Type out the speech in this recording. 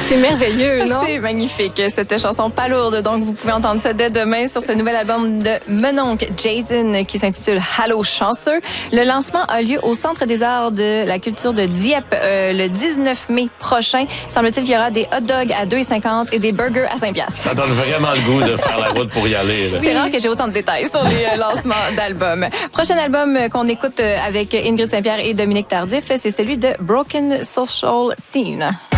C'est merveilleux, non? C'est magnifique, cette chanson palourde. Donc, vous pouvez entendre ça dès demain sur ce nouvel album de Mononcle Jason qui s'intitule Allô chanceux. Le lancement a lieu au Centre des arts de la culture de Dieppe le 19 mai prochain. Semble-t-il qu'il y aura des hot dogs à 2,50 et des burgers à 5 piastres. Ça donne vraiment le goût de faire la route pour y aller. Là. C'est rare que j'ai autant de détails sur les lancements d'albums. Prochain album qu'on écoute avec Ingrid Saint-Pierre et Dominique Tardif, c'est celui de Broken Social Scene.